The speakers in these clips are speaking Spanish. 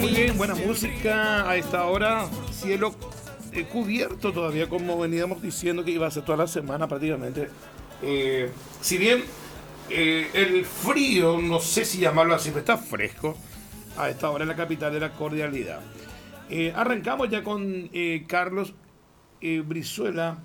muy bien, buena música a esta hora, cielo cubierto todavía, como veníamos diciendo que iba a ser toda la semana prácticamente. Si bien el frío, no sé si llamarlo así, pero está fresco a esta hora en la capital de la cordialidad. Arrancamos ya con Carlos Brizuela,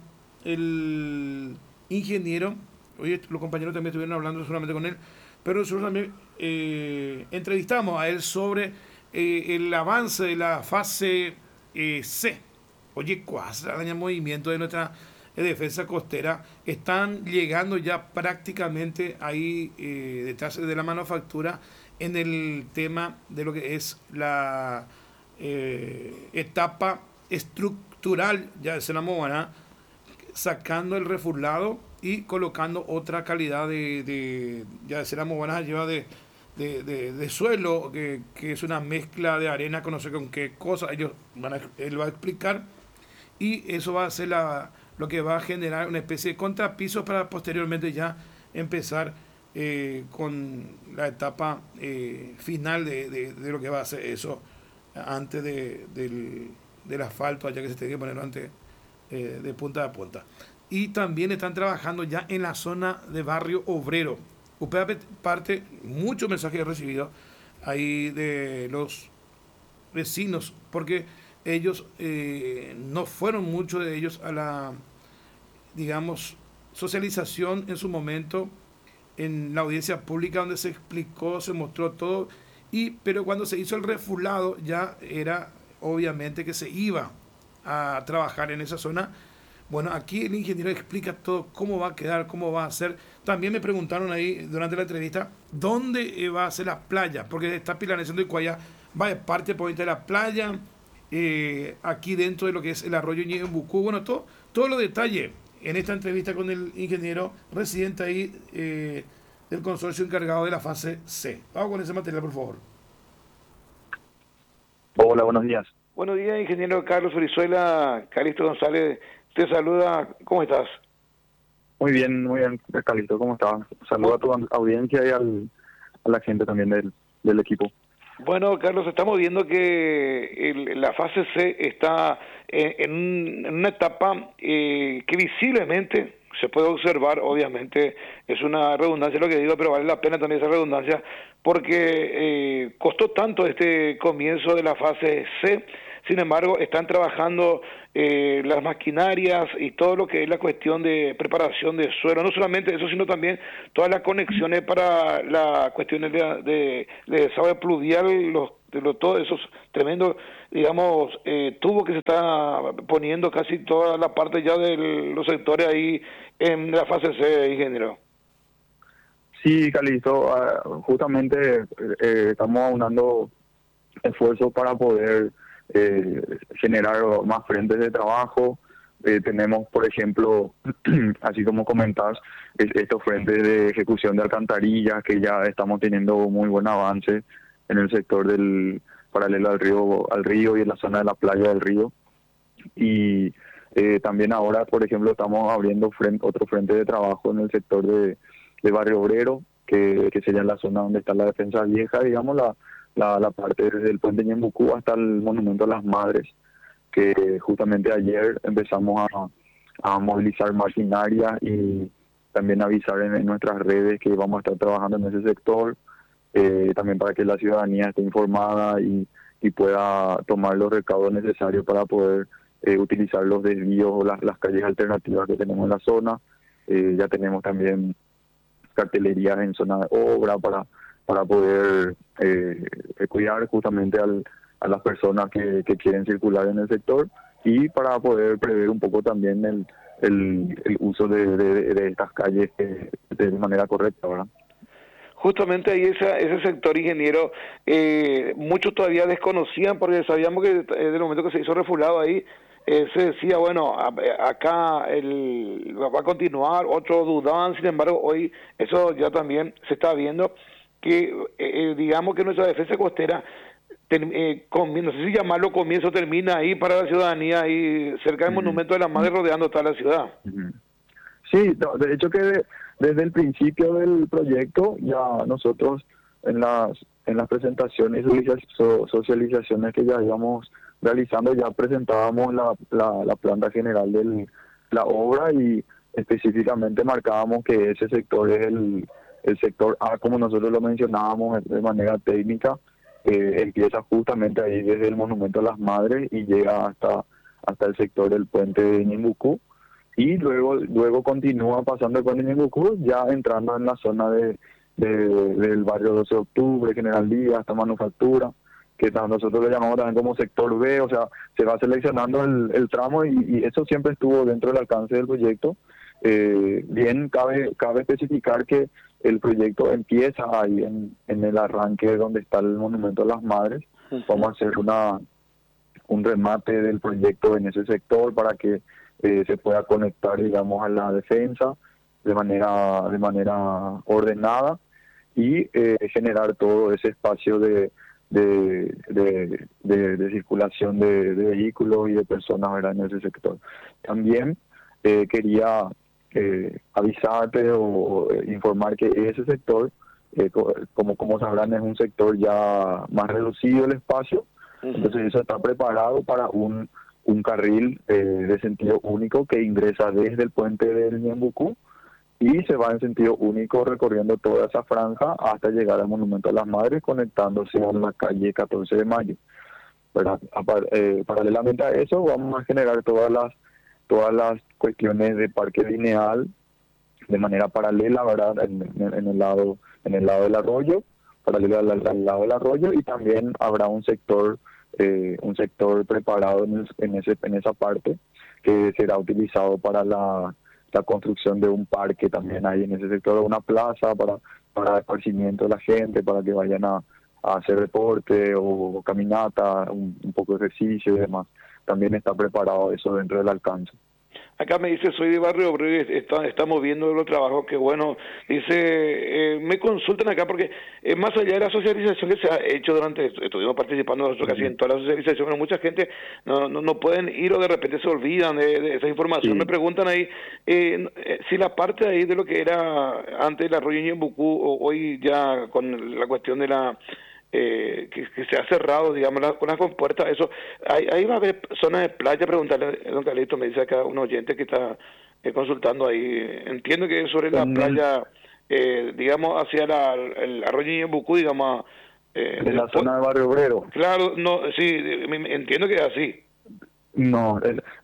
el ingeniero. Hoy los compañeros también estuvieron hablando solamente con él, pero nosotros también entrevistamos a él sobre el avance de la fase C. Oye, cuás, el movimiento de nuestra defensa costera están llegando ya prácticamente ahí detrás de la manufactura en el tema de lo que es la etapa estructural ya de Senamobana, sacando el refulado y colocando otra calidad de ya de Senamobana lleva de suelo que es una mezcla de arena con no sé con qué cosa él va a explicar, y eso va a ser lo que va a generar una especie de contrapiso para posteriormente ya empezar con la etapa final de lo que va a ser eso antes del asfalto, allá que se tiene que ponerlo antes de punta a punta. Y también están trabajando ya en la zona de Barrio Obrero. Usted parte, muchos mensajes he recibido ahí de los vecinos, porque ellos no fueron muchos de ellos a la, digamos, socialización en su momento en la audiencia pública donde se explicó, se mostró todo, pero cuando se hizo el refulado ya era obviamente que se iba a trabajar en esa zona. Bueno, aquí el ingeniero explica todo, cómo va a quedar, cómo va a ser. También me preguntaron ahí durante la entrevista dónde va a ser la playa, porque está Pilanesiendo y Cuaya, va de parte por de la playa, aquí dentro de lo que es el arroyo Ñeembucú. Bueno, todo los detalles en esta entrevista con el ingeniero residente ahí del consorcio encargado de la fase C. Vamos con ese material, por favor. Hola, buenos días. Buenos días, ingeniero Carlos Brizuela. Calixto González te saluda. ¿Cómo estás? Muy bien, Calixto, ¿cómo estás? Saludo a tu audiencia y a la gente también del equipo. Bueno, Carlos, estamos viendo que la fase C está en una etapa que visiblemente se puede observar, obviamente, es una redundancia lo que digo, pero vale la pena también esa redundancia, porque costó tanto este comienzo de la fase C. Sin embargo, están trabajando las maquinarias y todo lo que es la cuestión de preparación de suelo. No solamente eso, sino también todas las conexiones para las cuestiones de desagüe pluvial, todos esos tremendos, digamos, tubos que se está poniendo casi toda la parte ya de los sectores ahí en la fase C, ingeniero. Sí, Calixto, justamente estamos aunando esfuerzos para poder generar más frentes de trabajo. Tenemos, por ejemplo, así como comentás, estos frentes de ejecución de alcantarillas que ya estamos teniendo muy buen avance en el sector del paralelo al río y en la zona de la playa del río. Y también ahora, por ejemplo, estamos abriendo otro frente de trabajo en el sector de Barrio Obrero, que sería la zona donde está la defensa vieja, digamos, la parte desde el puente Ñeembucú hasta el monumento a las madres, que justamente ayer empezamos a movilizar maquinaria y también avisar en nuestras redes que vamos a estar trabajando en ese sector, también para que la ciudadanía esté informada y pueda tomar los recaudos necesarios para poder utilizar los desvíos o las calles alternativas que tenemos en la zona. Ya tenemos también cartelerías en zona de obra para poder cuidar justamente a las personas que quieren circular en el sector y para poder prever un poco también el uso de estas calles de manera correcta, ¿verdad? Justamente ahí ese sector, ingeniero, muchos todavía desconocían porque sabíamos que desde el momento que se hizo refulado ahí, se decía, bueno, acá va a continuar, otros dudaban. Sin embargo, hoy eso ya también se está viendo que, digamos que nuestra defensa costera, no sé si llamarlo comienzo, termina ahí para la ciudadanía, ahí cerca del Monumento de la Madre, rodeando toda la ciudad. Sí, de hecho que desde el principio del proyecto ya nosotros en en las presentaciones y socializaciones que ya íbamos realizando, ya presentábamos la planta general de la obra y específicamente marcábamos que ese sector es el sector A, como nosotros lo mencionábamos de manera técnica. Empieza justamente ahí desde el Monumento a las Madres y llega hasta el sector del puente de Ñembucú, y luego continúa pasando el puente de Ñembucú, ya entrando en la zona del barrio 12 de octubre, General Díaz, hasta Manufactura, que nosotros le llamamos también como sector B. O sea, se va seleccionando el tramo y eso siempre estuvo dentro del alcance del proyecto. Bien, cabe especificar que el proyecto empieza ahí en el arranque donde está el Monumento a las Madres. Vamos a hacer un remate del proyecto en ese sector para que se pueda conectar, digamos, a la defensa de manera ordenada y generar todo ese espacio de circulación de vehículos y de personas, ¿verdad?, en ese sector. También quería avisarte o informar que ese sector, como sabrán, es un sector ya más reducido el espacio. Entonces eso está preparado para un carril de sentido único que ingresa desde el puente del Ñembucú y se va en sentido único recorriendo toda esa franja hasta llegar al Monumento a las Madres, conectándose a la calle 14 de Mayo. Paralelamente a eso vamos a generar todas las cuestiones de parque lineal de manera paralela, ¿verdad?, en el lado del arroyo, paralelo al lado del arroyo, y también habrá un sector preparado en esa parte que será utilizado para la construcción de un parque también ahí en ese sector, una plaza para esparcimiento de la gente, para que vayan a hacer deporte o caminata, un poco de ejercicio y demás. También está preparado eso dentro del alcance. Acá me dice, soy de Barrio Obrero y estamos viendo los trabajos, que bueno, dice, me consultan acá porque más allá de la socialización que se ha hecho estuvimos participando nosotros casi en toda la socialización, pero mucha gente no pueden ir o de repente se olvidan de esa información. Me preguntan ahí si la parte ahí de lo que era antes el arroyo Ñembucú, o hoy ya con la cuestión de la que se ha cerrado, digamos, con las compuertas, eso, ahí va a haber zonas de playa. Preguntarle, don Carlito, me dice acá un oyente que está consultando ahí, entiendo que es sobre la playa, digamos, hacia el arroyo Ñembucú, digamos, de la zona de Barrio Obrero. Claro, no, sí, entiendo que es así. No,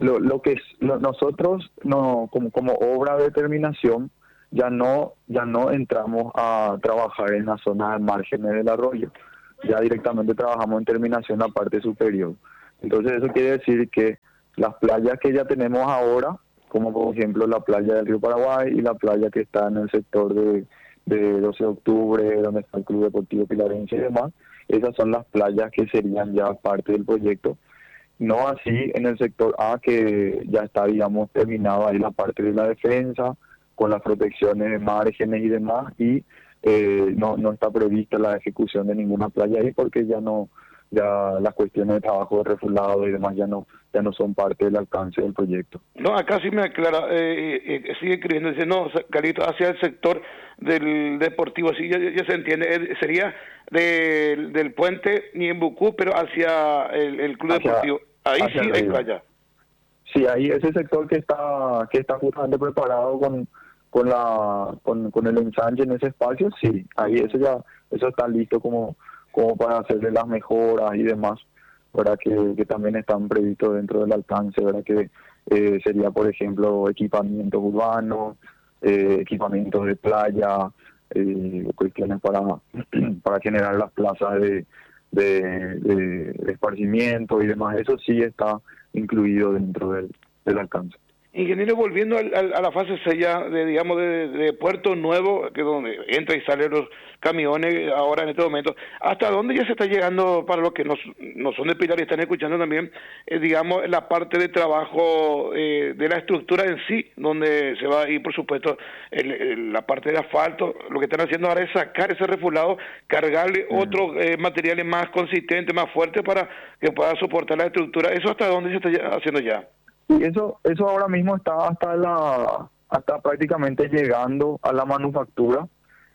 nosotros no, como obra de terminación ya no entramos a trabajar en la zona de márgenes del arroyo. Ya directamente trabajamos en terminación la parte superior. Entonces eso quiere decir que las playas que ya tenemos ahora, como por ejemplo la playa del Río Paraguay y la playa que está en el sector de 12 de octubre, donde está el Club Deportivo Pilarense y demás, esas son las playas que serían ya parte del proyecto. No así en el sector A, que ya está, digamos, terminado ahí la parte de la defensa, con las protecciones de márgenes y demás, y no está prevista la ejecución de ninguna playa ahí porque ya las cuestiones de trabajo de refulado y demás ya no son parte del alcance del proyecto. No, acá sí me aclara, sigue escribiendo, dice, no, Carlito, hacia el sector del deportivo, sí, ya se entiende, sería del puente Ñembucú, pero hacia el club deportivo, ahí sí hay playa. Sí, ahí ese sector que está justamente preparado con el ensanche en ese espacio, sí, ahí eso está listo como para hacerle las mejoras y demás, ¿verdad? Que también están previstos dentro del alcance, ¿verdad? Que sería, por ejemplo, equipamientos urbanos, equipamientos de playa, cuestiones para generar las plazas de esparcimiento y demás. Eso sí está incluido dentro del alcance. Ingeniero, volviendo a la fase 6 ya, digamos, de Puerto Nuevo, que es donde entra y salen los camiones ahora en este momento, ¿hasta dónde ya se está llegando, para los que no son de Pilar y están escuchando también, digamos, la parte de trabajo de la estructura en sí, donde se va a ir, por supuesto, la parte de asfalto? Lo que están haciendo ahora es sacar ese refulado, cargarle otros materiales más consistentes, más fuertes, para que pueda soportar la estructura. ¿Eso hasta dónde se está haciendo ya? Y eso ahora mismo está hasta prácticamente llegando a la manufactura.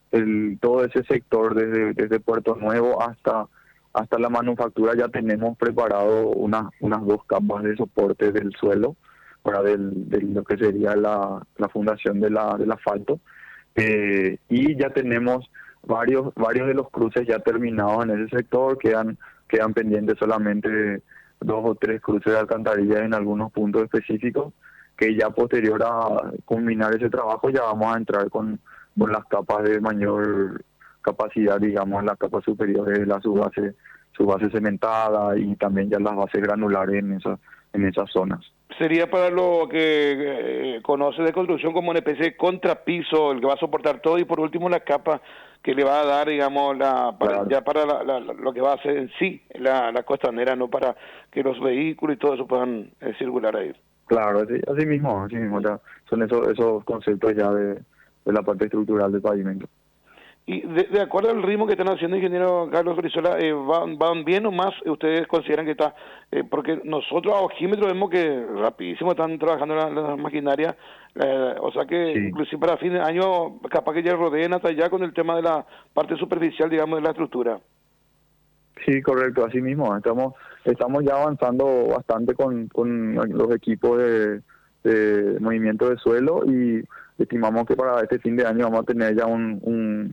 todo ese sector desde Puerto Nuevo hasta la manufactura. Ya tenemos preparado unas 2 capas de soporte del suelo, para de lo que sería la fundación del asfalto, y ya tenemos varios de los cruces ya terminados en ese sector. Quedan pendientes solamente 2 o 3 cruces de alcantarilla en algunos puntos específicos, que ya posterior a culminar ese trabajo ya vamos a entrar con las capas de mayor capacidad, digamos, las capas superiores de la su base cementada, y también ya las bases granulares en esas zonas. Sería para lo que conoce de construcción como una especie de contrapiso, el que va a soportar todo, y por último la capa que le va a dar, digamos, Claro. ya para lo que va a hacer en sí la costanera, no para que los vehículos y todo eso puedan circular ahí. Claro, así mismo, ya son esos conceptos ya de la parte estructural del pavimento. Y de acuerdo al ritmo que están haciendo, ingeniero Carlos Brizuela, ¿van bien o más ustedes consideran que está? Porque nosotros a ojímetro vemos que rapidísimo están trabajando las maquinarias, o sea que Sí. inclusive para fin de año capaz que ya rodeen hasta allá con el tema de la parte superficial, digamos, de la estructura. Sí, correcto, así mismo. Estamos ya avanzando bastante con los equipos de movimiento de suelo, y estimamos que para este fin de año vamos a tener ya un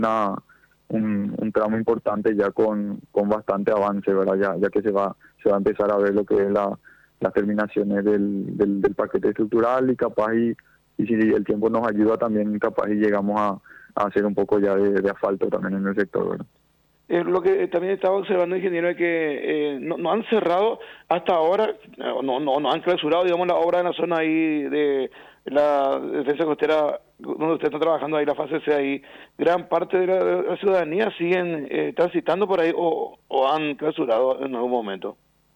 tramo importante ya con bastante avance, ¿verdad? Ya que se va a empezar a ver lo que es las terminaciones del paquete estructural, y capaz y si el tiempo nos ayuda también, capaz y llegamos a hacer un poco ya de asfalto también en el sector, ¿verdad? Lo que también estaba observando, ingeniero, es que no han cerrado hasta ahora, no han clausurado, digamos, la obra en la zona ahí de la defensa costera, donde usted está trabajando ahí, la fase C ahí. Gran parte de la ciudadanía siguen transitando por ahí o han clausurado en algún momento.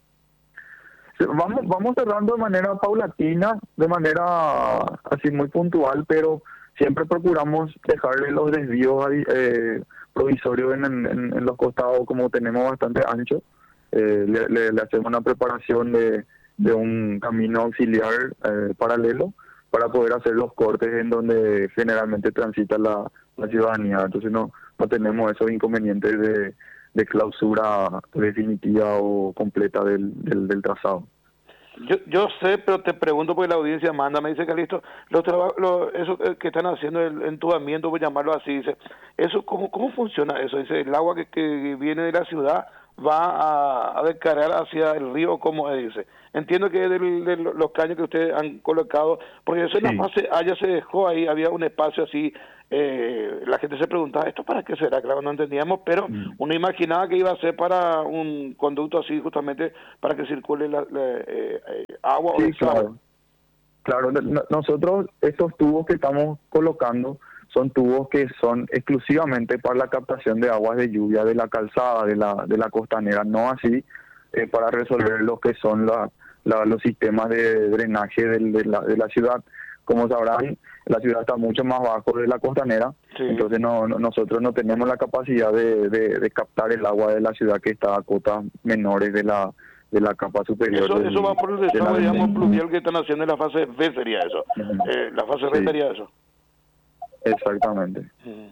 Vamos cerrando de manera paulatina, de manera así muy puntual, pero siempre procuramos dejarle los desvíos provisorios en los costados, como tenemos bastante ancho. Le hacemos una preparación de un camino auxiliar paralelo, para poder hacer los cortes en donde generalmente transita la ciudadanía. Entonces no tenemos esos inconvenientes de clausura definitiva o completa del trazado. Yo sé, pero te pregunto porque la audiencia manda, me dice que listo, eso que están haciendo, el entubamiento, por llamarlo así, dice, eso ¿cómo funciona eso? Dice, el agua que viene de la ciudad va a descargar hacia el río, como dice. Entiendo que es de los caños que ustedes han colocado, porque eso en la fase A ya se dejó ahí, había un espacio así, la gente se preguntaba, ¿esto para qué será? Claro, no entendíamos, pero uno imaginaba que iba a ser para un conducto así, justamente para que circule agua. Sí, claro. Claro, nosotros estos tubos que estamos colocando son tubos que son exclusivamente para la captación de aguas de lluvia de la calzada, de la costanera, no así para resolver lo que son los sistemas de drenaje de la ciudad. Como sabrán, la ciudad está mucho más bajo de la costanera, sí. Entonces nosotros no tenemos la capacidad de captar el agua de la ciudad, que está a cotas menores de la capa superior. Eso va por el desagüe, digamos, pluvial que están haciendo en la fase B, sería eso. La fase B sería eso. Exactamente.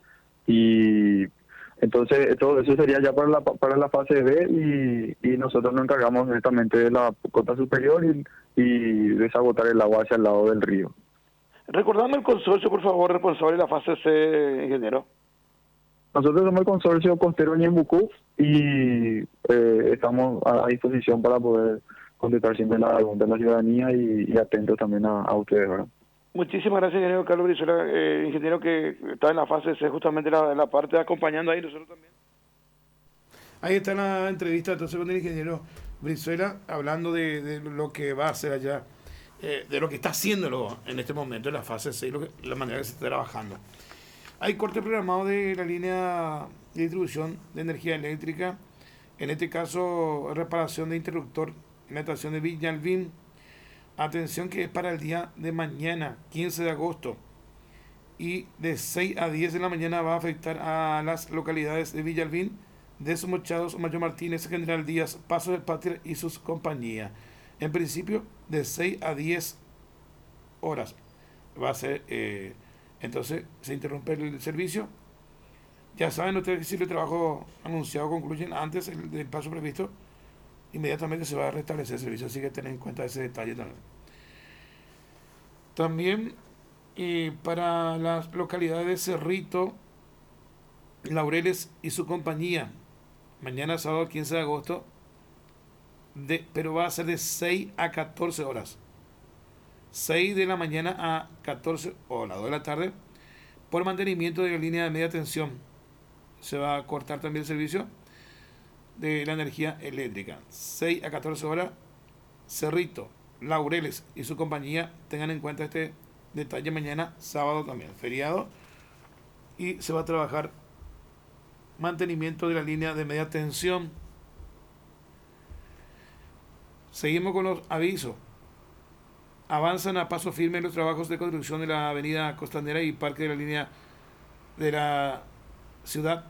Y entonces todo eso sería ya para la fase B, y nosotros nos encargamos directamente de la cota superior y desagotar el agua hacia el lado del río. Recordame el consorcio, por favor, responsable de la fase C, ingeniero. Nosotros somos el consorcio costero Ñembucú, y estamos a disposición para poder contestar siempre la pregunta de la ciudadanía, y atentos también a ustedes, ¿verdad? Muchísimas gracias, ingeniero Carlos Brizuela, ingeniero que está en la fase C, justamente la parte de acompañando ahí, nosotros también. Ahí está la entrevista entonces con el ingeniero Brizuela, hablando de lo que va a hacer allá, de lo que está haciéndolo en este momento en la fase C, la manera que se está trabajando. Hay corte programado de la línea de distribución de energía eléctrica, en este caso reparación de interruptor en la estación de Villalbín. Atención que es para el día de mañana, 15 de agosto, y de 6 a 10 de la mañana va a afectar a las localidades de Villalbín, Desmochados, Mayor Martínez, General Díaz, Paso de Patria y sus compañías. En principio, de 6 a 10 horas va a ser, entonces se interrumpe el servicio Ya saben ustedes que si el trabajo anunciado concluyen antes del plazo previsto, inmediatamente se va a restablecer el servicio, así que ten en cuenta ese detalle también. También para las localidades de Cerrito, Laureles y su compañía, mañana sábado 15 de agosto, pero va a ser de 6 a 14 horas. 6 de la mañana a 14 o las 2 de la tarde, por mantenimiento de la línea de media tensión. Se va a cortar también el servicio de la energía eléctrica. 6 a 14 horas, Cerrito, Laureles y su compañía, tengan en cuenta este detalle mañana, sábado también, feriado, y se va a trabajar mantenimiento de la línea de media tensión. Seguimos con los avisos. Avanzan a paso firme los trabajos de construcción de la avenida Costanera y Parque de la línea de la ciudad.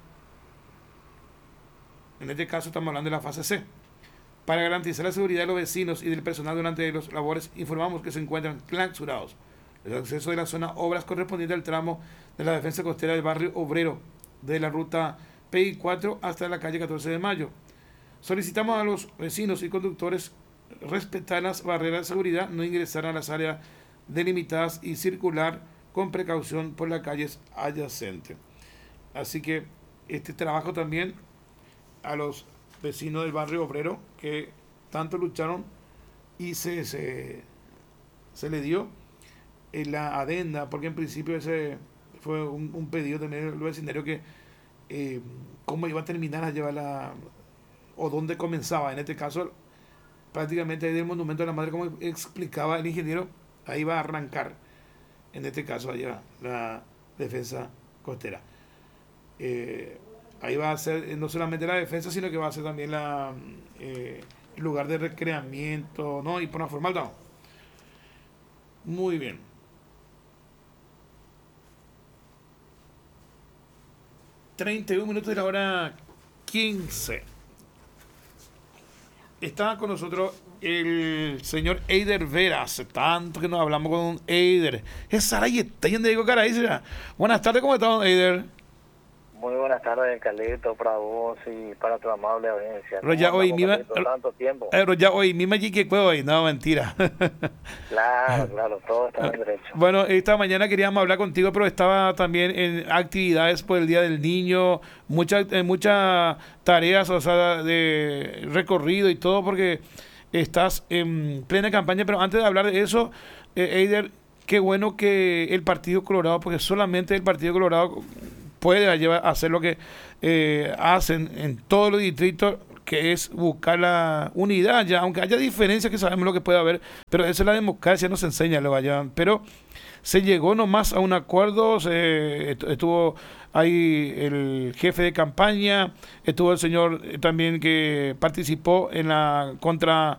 En este caso estamos hablando de la fase C. Para garantizar la seguridad de los vecinos y del personal durante las labores, informamos que se encuentran clausurados el acceso de la zona obras correspondiente al tramo de la defensa costera del barrio Obrero, de la ruta PI4 hasta la calle 14 de Mayo. Solicitamos a los vecinos y conductores respetar las barreras de seguridad, no ingresar a las áreas delimitadas y circular con precaución por las calles adyacentes. Así que este trabajo también a los vecinos del barrio Obrero que tanto lucharon y se le dio en la adenda, porque en principio ese fue un pedido también del vecindario que cómo iba a terminar a llevarla o dónde comenzaba. En este caso prácticamente ahí del monumento de la madre, como explicaba el ingeniero, ahí va a arrancar, en este caso allá la defensa costera. Ahí va a ser no solamente la defensa, sino que va a ser también el lugar de recreamiento, ¿no? Y por una forma, no. Muy bien. ...31 de la hora 15. Está con nosotros el señor Eider Vera. Hace tanto que nos hablamos con un Eider. Es Sarayeta, y digo cara ahí será. Buenas tardes, ¿cómo está, don Eider? Muy buenas tardes, Carlito, para vos y para tu amable audiencia. Ya hoy misma, tanto tiempo. Ya hoy misma que hoy, no, mentira. Claro, todo está en derecho. Bueno, esta mañana queríamos hablar contigo, pero estaba también en actividades por el Día del Niño, muchas tareas, o sea, de recorrido y todo, porque estás en plena campaña. Pero antes de hablar de eso, Eider, qué bueno que el Partido Colorado, porque solamente el Partido Colorado puede hacer lo que hacen en todos los distritos, que es buscar la unidad, ya aunque haya diferencias que sabemos lo que puede haber, pero eso es la democracia, nos enseña luego allá. Pero se llegó nomás a un acuerdo, estuvo ahí el jefe de campaña, estuvo el señor también que participó en la contra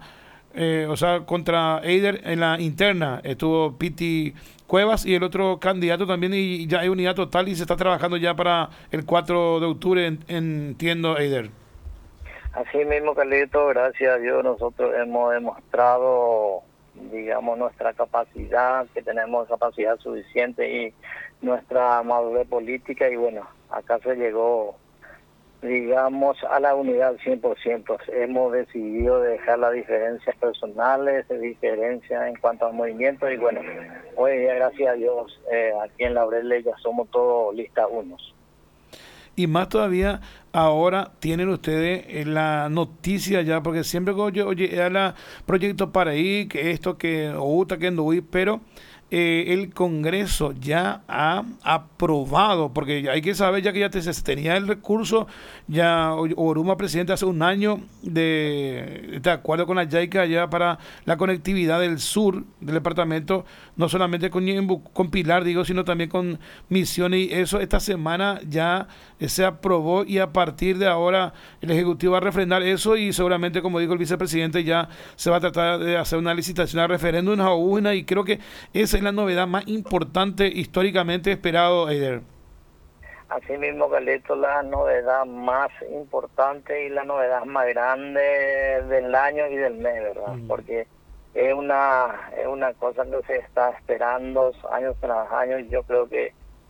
Eider en la interna, estuvo Piti Cuevas y el otro candidato también, y ya hay unidad total y se está trabajando ya para el 4 de octubre, entiendo, Eider. Así mismo, Carlito, gracias a Dios nosotros hemos demostrado, digamos, nuestra capacidad, que tenemos capacidad suficiente y nuestra madurez política, y bueno, acá se llegó, digamos, a la unidad 100%. Hemos decidido dejar las diferencias personales, diferencias en cuanto al movimiento, y bueno, hoy día, gracias a Dios, aquí en Laureles ya somos todos lista unos. Y más todavía, ahora tienen ustedes la noticia ya, porque siempre oye, era proyecto para ir, que esto, que UTA, que Enduí, pero el Congreso ya ha aprobado, porque hay que saber ya que ya se tenía el recurso, ya Oruma, presidente, hace un año de acuerdo con la JICA ya para la conectividad del sur del departamento, no solamente con Pilar, digo, sino también con Misiones, y eso esta semana ya se aprobó, y a partir de ahora el Ejecutivo va a refrendar eso, y seguramente, como dijo el vicepresidente, ya se va a tratar de hacer una licitación a referéndum a una, y creo que esa es la novedad más importante históricamente esperado, Eider. Así mismo, Carlito, la novedad más importante y la novedad más grande del año y del mes, ¿verdad? Porque es una cosa que se está esperando años tras años, y yo creo que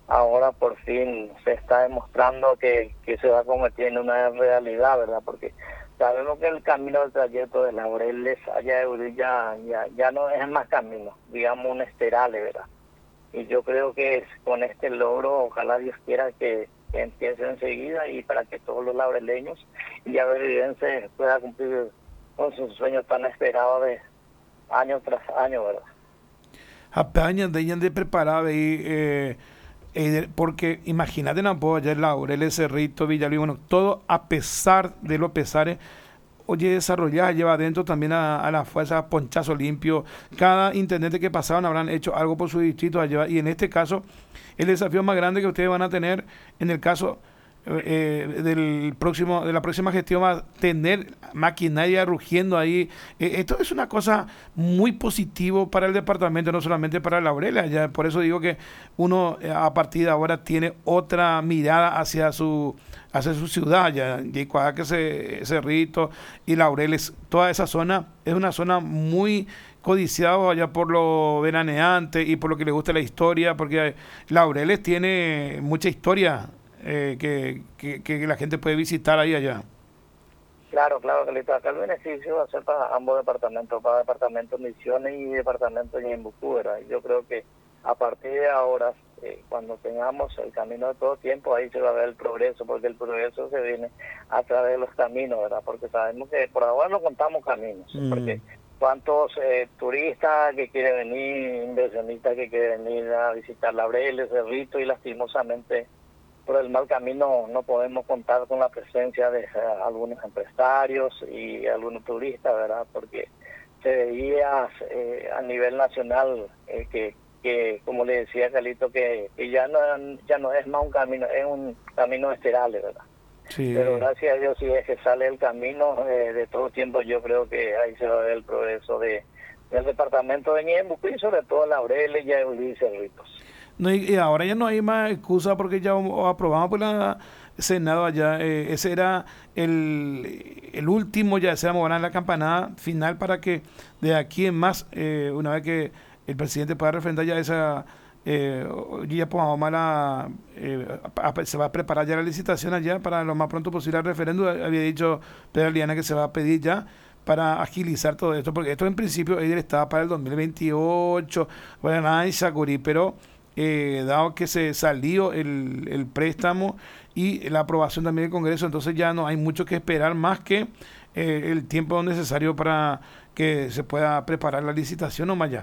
ahora por fin se está demostrando que se va convirtiendo en una realidad, ¿verdad? Porque sabemos que el camino del trayecto de Laureles allá de Uri ya no es más camino, digamos un esterale, ¿verdad? Y yo creo que con este logro, ojalá Dios quiera que empiece enseguida y para que todos los laureleños y averidenses puedan cumplir con sus sueños tan esperados de año tras año, ¿verdad? Apenas de preparar ahí, porque imagínate, no allá en Laureles, Cerrito, Villalí, bueno, todo a pesar de los pesares, oye, desarrollada, lleva adentro también a la fuerza Ponchazo Limpio. Cada intendente que pasaban habrán hecho algo por su distrito allá, y en este caso, el desafío más grande que ustedes van a tener en el caso de la próxima gestión va a tener maquinaria rugiendo ahí. Esto es una cosa muy positivo para el departamento, no solamente para Laureles. Ya por eso digo que uno a partir de ahora tiene otra mirada hacia su ciudad, ya que Cerrito y Laureles, toda esa zona es una zona muy codiciada allá por lo veraneante y por lo que le gusta la historia, porque Laureles tiene mucha historia que la gente puede visitar ahí allá. Claro, Carlito. Acá el beneficio va a ser para ambos departamentos, para departamento Misiones y departamento Ñembucú, ¿verdad? Yo creo que a partir de ahora, cuando tengamos el camino de todo tiempo, ahí se va a ver el progreso, porque el progreso se viene a través de los caminos, ¿verdad? Porque sabemos que por ahora no contamos caminos, porque cuántos turistas que quieren venir, inversionistas que quieren venir a visitar Laureles, Cerrito, y lastimosamente por el mal camino no podemos contar con la presencia de algunos empresarios y algunos turistas, ¿verdad? Porque se veía a nivel nacional que como le decía Carlito, que ya no es más un camino, es un camino esteral, ¿verdad? Sí. Pero gracias a Dios, si es que sale el camino de todo tiempo, yo creo que ahí se va a ver el progreso del departamento de Ñembucú y sobre todo Laureles, Yaulí y Cerritos. No, y ahora ya no hay más excusa porque ya aprobamos por la Senado allá. Ese era el último, ya se van a la campanada final para que de aquí en más, una vez que el presidente pueda refrendar ya esa, ya pues se va a preparar ya la licitación allá para lo más pronto posible al referéndum. Había dicho Pedro Liana que se va a pedir ya para agilizar todo esto, porque esto en principio él estaba para el 2028, bueno, nada de Sacurí, pero dado que se salió el préstamo y la aprobación también del Congreso, entonces ya no hay mucho que esperar más que el tiempo necesario para que se pueda preparar la licitación o más allá.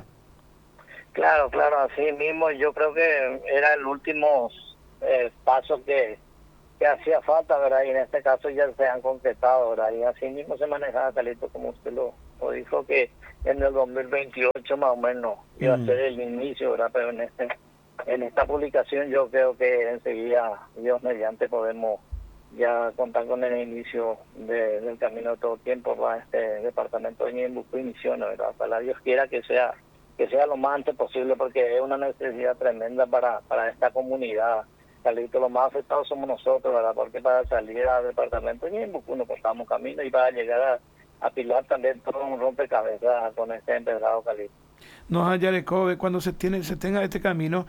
Claro, así mismo yo creo que era el último paso que hacía falta, ¿verdad? Y en este caso ya se han concretado, ¿verdad? Y así mismo se manejaba, Carlito, como usted lo dijo, que en el 2028 más o menos iba a ser el inicio, ¿verdad? Pero en esta publicación yo creo que enseguida, Dios mediante, podemos ya contar con el inicio del camino de todo tiempo para este departamento de Ñembucú y Misiones, ¿verdad? Ojalá Dios quiera que sea lo más antes posible, porque es una necesidad tremenda para esta comunidad. Carlito, los más afectados somos nosotros, ¿verdad? Porque para salir al departamento de Ñembucú no cortamos camino y para llegar a Pilar también todo un rompecabezas con este empedrado, Carlito. No, Yareco, cuando se tenga este camino,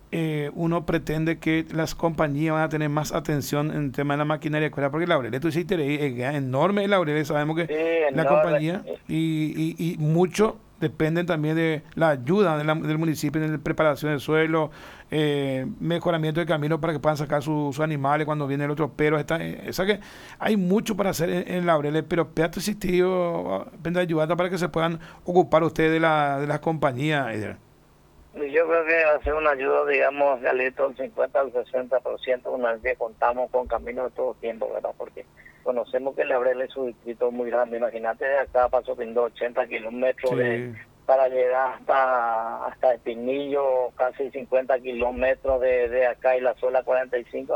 uno pretende que las compañías van a tener más atención en el tema de la maquinaria de escuela, porque Laureles, tú hiciste es enorme, Laureles, sabemos que sí, la compañía y mucho dependen también de la ayuda del municipio en la preparación del suelo, mejoramiento de camino para que puedan sacar sus animales cuando viene el otro, pero que hay mucho para hacer en Laureles, pero Peato existió ayudar para que se puedan ocupar ustedes de las compañías. Yo creo que va a ser una ayuda, digamos, Galito, el 50 al 60%, una vez que contamos con caminos de todo tiempo, ¿verdad? Porque conocemos que Laureles es un distrito muy grande. Imagínate, de acá Paso Pindó, 80 kilómetros para llegar hasta Espinillo, casi 50 kilómetros de acá, y la sola 45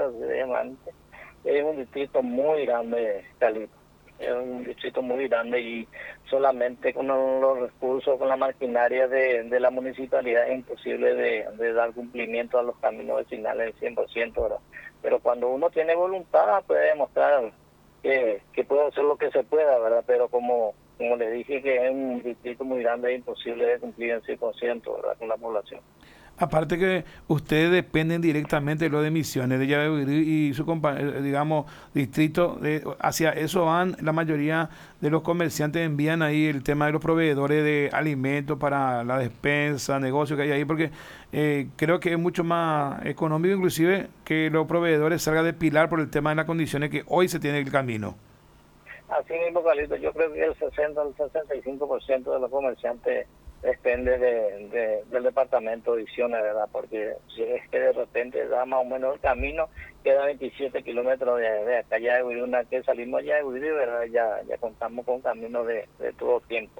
es un distrito muy grande, Galito. Es un distrito muy grande y solamente con los recursos, con la maquinaria de la municipalidad es imposible de dar cumplimiento a los caminos vecinales del 100%, ¿verdad? Pero cuando uno tiene voluntad puede demostrar que puede hacer lo que se pueda, ¿verdad? Pero como le dije, que es un distrito muy grande, es imposible de cumplir el 100%, ¿verdad? Con la población. Aparte que ustedes dependen directamente de lo de Misiones, de Yabebirí y su digamos, distrito, hacia eso van la mayoría de los comerciantes, envían ahí el tema de los proveedores de alimentos para la despensa, negocio que hay ahí, porque creo que es mucho más económico inclusive que los proveedores salgan de Pilar por el tema de las condiciones que hoy se tiene el camino. Así mismo, Carlitos, yo creo que el 60 al 65% de los comerciantes depende del departamento de Ediciones, ¿verdad? Porque si es que de repente da más o menos el camino, queda 27 kilómetros de acá ya de Uiri, una que salimos ya de Uiri, ¿verdad? Ya contamos con camino de todos tiempos.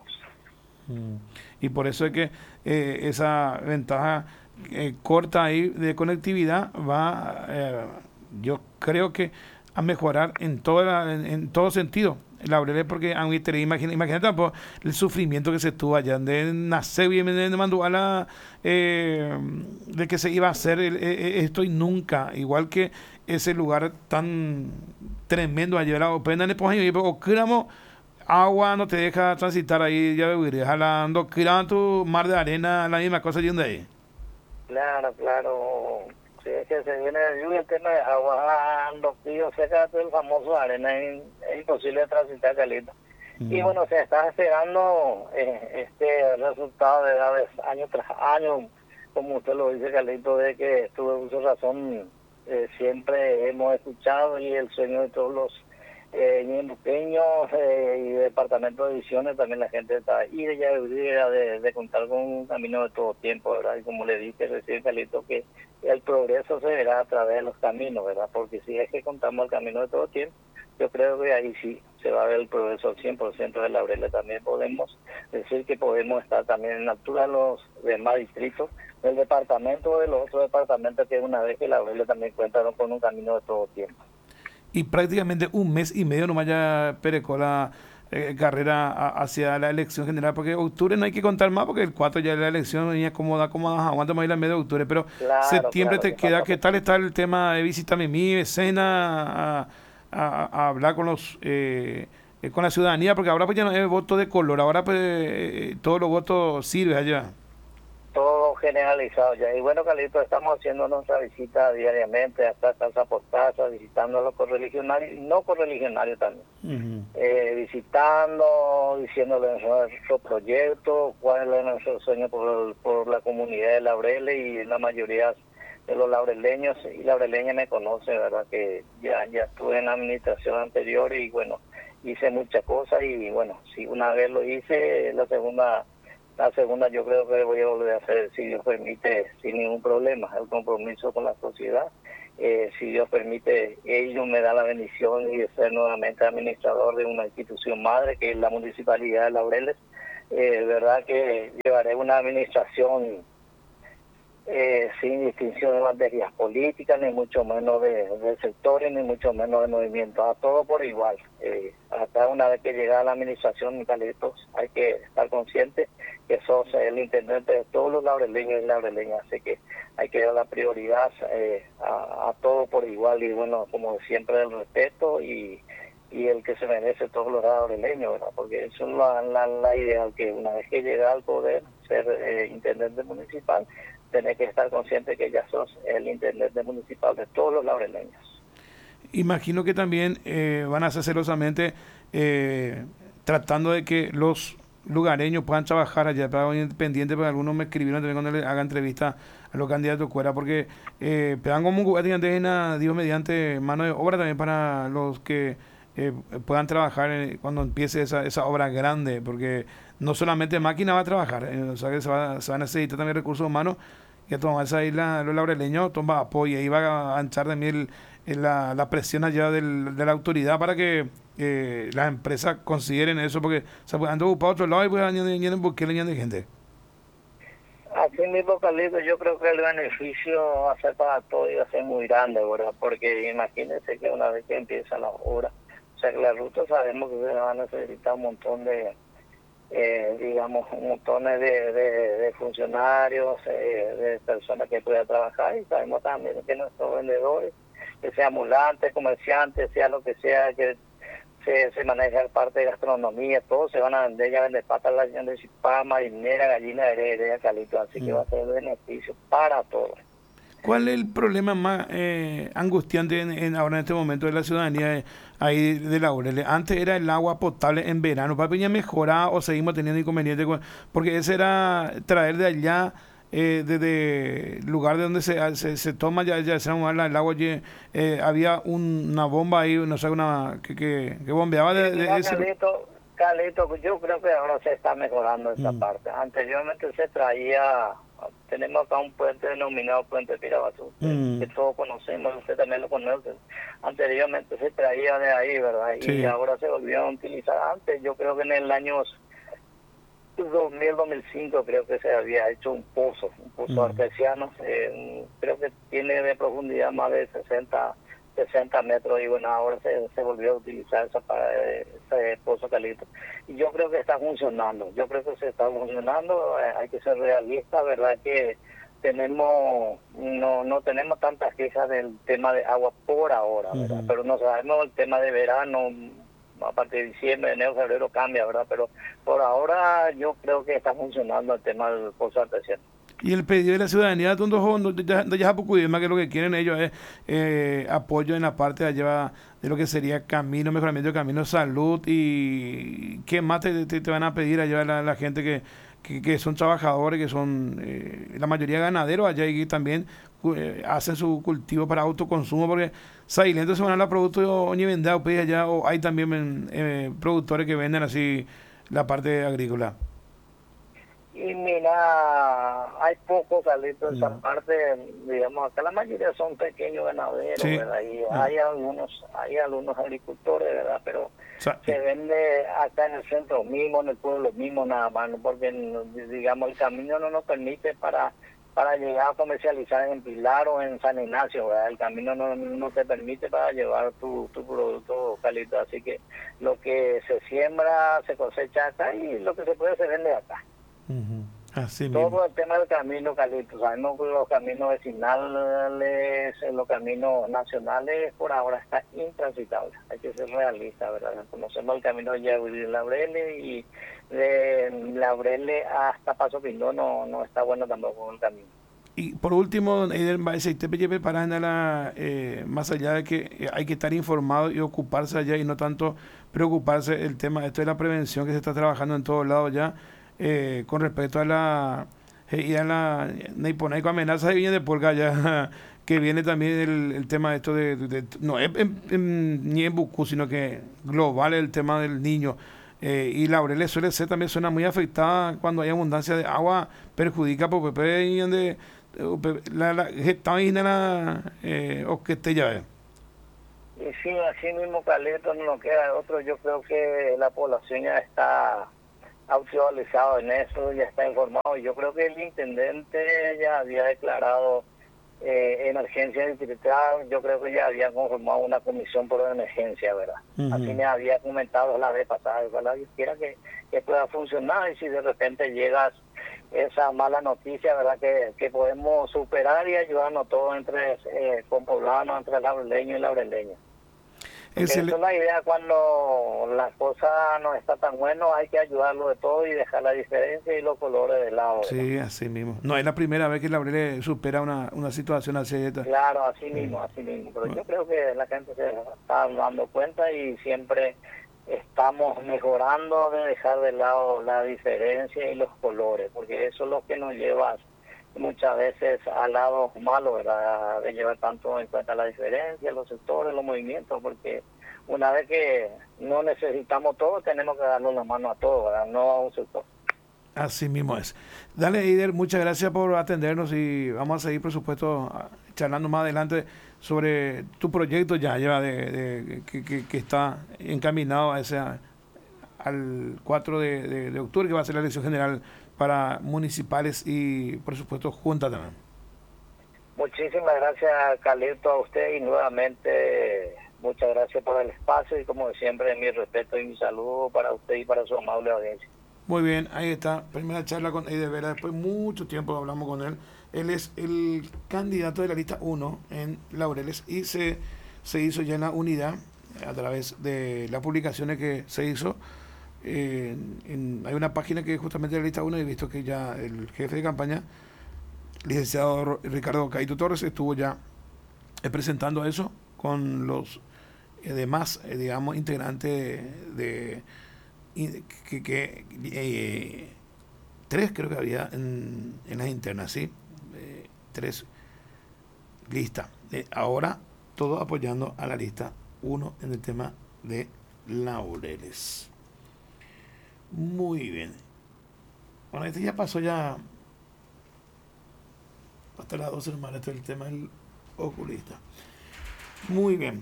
Y por eso es que esa ventaja corta ahí de conectividad va, yo creo que a mejorar en todo sentido. Laureles, porque imagínate pues, el sufrimiento que se tuvo allá de nacer y de Manduala, de que se iba a hacer esto y nunca, igual que ese lugar tan tremendo allá, la pena en el o cramo agua no te deja transitar ahí, ya beberé, jalando tu mar de arena, la misma cosa yendo ahí. Claro, sí, es que se viene de lluvia, el tema de agua, los tíos cerca del famoso arena, es imposible transitar, Carlitos. Y bueno, se está esperando este resultado de año tras año, como usted lo dice, Carlitos, de que tuve mucha razón, siempre hemos escuchado y el sueño de todos los ñemuqueños y departamento de ediciones, también la gente está ahí de contar con un camino de todo tiempo, ¿verdad? Y como le dije recién, Carlitos, que el progreso se verá a través de los caminos, ¿verdad? Porque si es que contamos el camino de todo tiempo, yo creo que ahí sí se va a ver el progreso al 100% de Laureles. También podemos decir que podemos estar también en la altura de los demás distritos del departamento o de los otros departamentos, que una vez que Laureles también cuenta con un camino de todo tiempo. Y prácticamente un mes y medio nomás ya perecó la carrera hacia la elección general, porque octubre no hay que contar más, porque el 4 ya la elección venía cómoda, aguanta más ir al mes de octubre, pero septiembre te queda. ¿Qué tal está el tema de visita a mi escena, a hablar con los con la ciudadanía? Porque ahora pues ya no es voto de color, ahora pues todos los votos sirven allá. Todo generalizado ya. Y bueno, Carlitos, estamos haciendo nuestra visita diariamente, hasta casa por casa, visitando a los correligionarios y no correligionarios también. Visitando, diciéndoles nuestro proyecto, cuál es nuestro sueño por la comunidad de Laureles, y la mayoría de los laureleños y laureleñas me conocen, ¿verdad? Que ya estuve en la administración anterior y bueno, hice muchas cosas y bueno, si una vez lo hice, la segunda yo creo que voy a volver a hacer, si Dios permite, sin ningún problema, el compromiso con la sociedad. Si Dios permite, ellos me dan la bendición y de ser nuevamente administrador de una institución madre, que es la Municipalidad de Laureles. Verdad que llevaré una administración sin distinción de banderías políticas, ni mucho menos de sectores, ni mucho menos de movimientos, a todo por igual. Hasta una vez que llega a la administración, Carlitos, hay que estar consciente que sos el intendente de todos los laureleños y laureleñas, así que hay que dar la prioridad a todo por igual, y bueno, como siempre, el respeto y el que se merece todos los laureleños, ¿verdad? Porque eso es la idea, que una vez que llega al poder, ser intendente municipal, tenés que estar consciente que ya sos el intendente municipal de todos los laureleños. Imagino que también van a hacer celosamente tratando de que los lugareños puedan trabajar allá para independiente, porque algunos me escribieron también cuando le haga entrevista a los candidatos fuera, porque pegan como un Dios mediante mano de obra también para los que puedan trabajar cuando empiece esa obra grande, porque no solamente máquina va a trabajar, o sea que se va a necesitar también recursos humanos, y a tomar esa isla, los laureleños toma apoyo, y va a anchar también la presión allá de la autoridad para que las empresas consideren eso, porque se pueden ocupar otro lado y pues añaden buscar de gente. Así mismo, Carlitos, yo creo que el beneficio va a ser para todos y va a ser muy grande, ¿verdad? Porque imagínense que una vez que empiezan las obras, o sea que la ruta sabemos que se va a necesitar un montón de montones de funcionarios, de personas que puedan trabajar, y sabemos también que nuestros vendedores, que sean ambulantes, comerciantes, sea lo que sea, que se maneja el parte de gastronomía, todo se van a vender, ya vender patas, la marinera, gallina heredera, Calito, así que va a ser beneficio para todos. ¿Cuál es el problema más angustiante ahora en este momento de la ciudadanía ahí de Laureles? Antes era el agua potable en verano. ¿Papi ya mejorado o seguimos teniendo inconvenientes? Porque ese era traer de allá, desde el lugar de donde se toma, ya se el agua. Había una bomba ahí, no sé, que bombeaba de ese. Calito, yo creo que ahora se está mejorando esta parte. Anteriormente se traía, tenemos acá un puente denominado Puente Pirabazú, que todos conocemos, usted también lo conoce. Anteriormente se traía de ahí, ¿verdad? Sí. Y ahora se volvió a utilizar. Antes, yo creo que en el año 2005 creo que se había hecho un pozo artesiano, creo que tiene de profundidad más de 60 metros, y bueno, ahora se volvió a utilizar ese pozo, Calito. Y yo creo que está funcionando, hay que ser realista, ¿verdad? Que no tenemos tantas quejas del tema de agua por ahora, ¿verdad? Pero no sabemos el tema de verano, a partir de diciembre, enero, febrero cambia, ¿verdad? Pero por ahora yo creo que está funcionando el tema del pozo artesiano. Y el pedido de la ciudadanía de Yapocudima, que lo que quieren ellos es apoyo en la parte de allá de lo que sería camino, mejoramiento de camino, salud. ¿Y qué más te van a pedir allá la gente que son trabajadores, que son la mayoría ganaderos allá, y también hacen su cultivo para autoconsumo? Porque Sailento se van a los productos ni vendado allá, o hay también productores que venden así la parte agrícola. Y mira, hay poco, Carlito, en esa parte, digamos, acá la mayoría son pequeños ganaderos, sí, ¿verdad? Y hay algunos agricultores, ¿verdad? Pero se vende acá en el centro mismo, en el pueblo mismo nada más, ¿no? Porque, digamos, el camino no nos permite para llegar a comercializar en Pilar o en San Ignacio, ¿verdad? El camino no te permite para llevar tu producto, Carlito, así que lo que se siembra se cosecha acá, y lo que se puede se vende acá. Así todo mismo. El tema del camino, Carlitos, sabemos que los caminos vecinales, los caminos nacionales, por ahora está intransitable. Hay que ser realista, ¿verdad? Conocemos el camino de Laureles, y de Laureles hasta Paso Pindón no está bueno tampoco el camino. Y por último, más allá de que hay que estar informado y ocuparse allá, y no tanto preocuparse el tema, esto es la prevención que se está trabajando en todos lados ya, con respecto a la neiponaico amenaza de viña de Polca ya, que viene también el tema de esto no es ni en Bucú, sino que global, el tema del niño. Y Laureles también suena muy afectada cuando hay abundancia de agua, perjudica por Pepe y donde la o que esté ya. Y sí, así mismo, Carlitos, no nos queda otro. Yo creo que la población ya está actualizado en eso, ya está informado, y yo creo que el intendente ya había declarado emergencia distrital. Yo creo que ya había conformado una comisión por emergencia, ¿verdad? Así me había comentado la vez pasada. Ojalá Dios quiera que pueda funcionar, y si de repente llegas esa mala noticia, ¿verdad? Que podemos superar y ayudarnos todos entre compoblanos, entre laureleños y laureleñas. Esa es la idea. Cuando la cosa no está tan bueno, hay que ayudarlo de todo y dejar la diferencia y los colores de lado, ¿verdad? Sí, así mismo. No es la primera vez que Laureles supera una situación así. Claro, así mismo. Pero yo creo que la gente se está dando cuenta, y siempre estamos mejorando de dejar de lado la diferencia y los colores, porque eso es lo que nos lleva muchas veces al lado malo, ¿verdad? De llevar tanto en cuenta la diferencia, los sectores, los movimientos, porque una vez que no necesitamos todo, tenemos que darle la mano a todo, ¿verdad? No a un sector. Así mismo es. Dale, Eider, muchas gracias por atendernos, y vamos a seguir, por supuesto, charlando más adelante sobre tu proyecto ya lleva que está encaminado al 4 de octubre, que va a ser la elección general para municipales y, por supuesto, junta también. Muchísimas gracias, Carlito, a usted, y nuevamente muchas gracias por el espacio, y como siempre, mi respeto y mi saludo para usted y para su amable audiencia. Muy bien, ahí está, primera charla con Eider Vera, después de mucho tiempo hablamos con él. Él es el candidato de la lista 1 en Laureles, y se hizo ya en la unidad a través de las publicaciones que se hizo. Hay una página que es justamente la lista 1 y he visto que ya el jefe de campaña, licenciado Ricardo Caito Torres, estuvo ya presentando eso con los demás, digamos, integrantes de tres creo que había en las internas, ¿sí? 3 listas. Ahora todo apoyando a la lista 1 en el tema de Laureles. Muy bien. Bueno, este ya pasó ya hasta las 12 hermanas, este es el tema del oculista. Muy bien.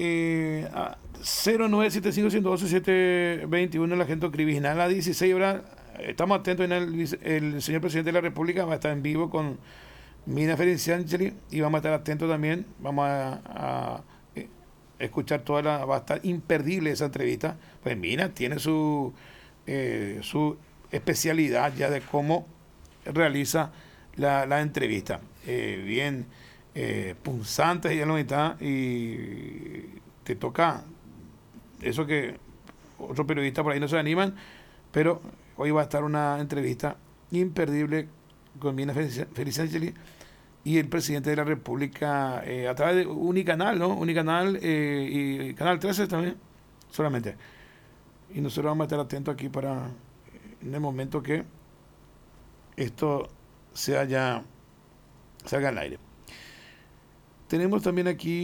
0975-112-721 la gente criminal a 16 horas. Estamos atentos. El señor presidente de la República va a estar en vivo con Mina Ferenciangeli y vamos a estar atentos también. Vamos a escuchar va a estar imperdible esa entrevista. Pues Mina tiene su especialidad ya de cómo realiza la entrevista. Bien punzante ya lo está, y te toca eso que otros periodistas por ahí no se animan, pero hoy va a estar una entrevista imperdible con Mina Ferenciangeli y el presidente de la República a través de Unicanal, ¿no? Unicanal y Canal 13 también, solamente. Y nosotros vamos a estar atentos aquí para en el momento que esto salga al aire. Tenemos también aquí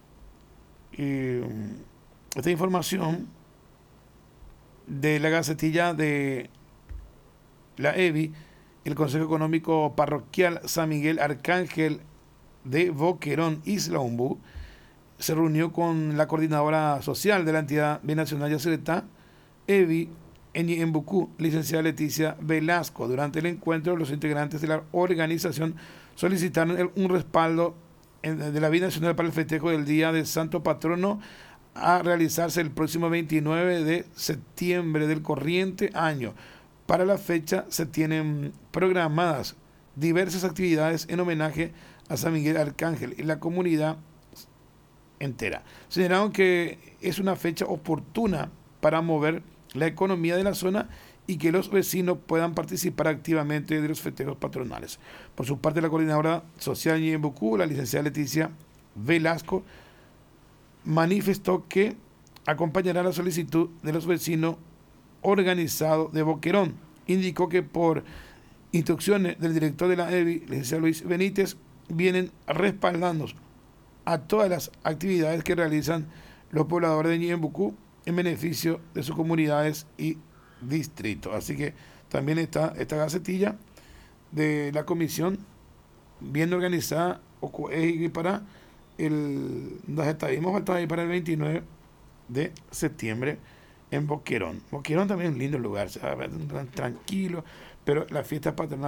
esta información de la Gacetilla de la EBI. El Consejo Económico Parroquial San Miguel Arcángel de Boquerón, Isla Ombú, se reunió con la coordinadora social de la entidad binacional Yacyretá, EBI, en Bucú, licenciada Leticia Velasco. Durante el encuentro, los integrantes de la organización solicitaron un respaldo de la binacional para el festejo del Día del Santo Patrono a realizarse el próximo 29 de septiembre del corriente año. Para la fecha se tienen programadas diversas actividades en homenaje a San Miguel Arcángel y la comunidad entera. Señalaron que es una fecha oportuna para mover la economía de la zona y que los vecinos puedan participar activamente de los festejos patronales. Por su parte, la coordinadora social en Bucú, la licenciada Leticia Velasco, manifestó que acompañará la solicitud de los vecinos organizados de Boquerón. Indicó que por instrucciones del director de la EBI, licenciado Luis Benítez, vienen respaldando a todas las actividades que realizan los pobladores de Ñembucú en beneficio de sus comunidades y distritos. Así que también está esta gacetilla de la comisión bien organizada y para nos estuvimos faltando ahí para el 29 de septiembre en Boquerón. Boquerón también es un lindo lugar, tranquilo, pero la fiesta patronal